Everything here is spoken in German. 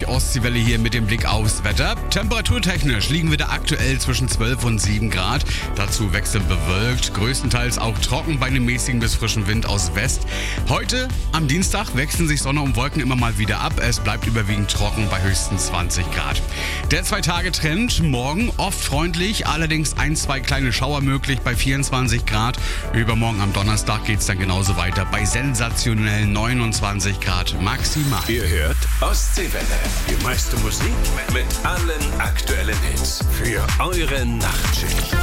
Ostseewelle hier mit dem Blick aufs Wetter. Temperaturtechnisch liegen wir da aktuell zwischen 12 und 7 Grad. Dazu wechselnd bewölkt, größtenteils auch trocken bei einem mäßigen bis frischen Wind aus West. Heute, am Dienstag, wechseln sich Sonne und Wolken immer mal wieder ab. Es bleibt überwiegend trocken bei höchstens 20 Grad. Der 2-Tage-Trend, morgen oft freundlich, allerdings 1-2 kleine Schauer möglich bei 24 Grad. Übermorgen am Donnerstag geht es dann genauso weiter bei sensationellen 29 Grad maximal. Ihr hört Ostseewelle. Die meiste Musik mit allen aktuellen Hits für eure Nachtschicht.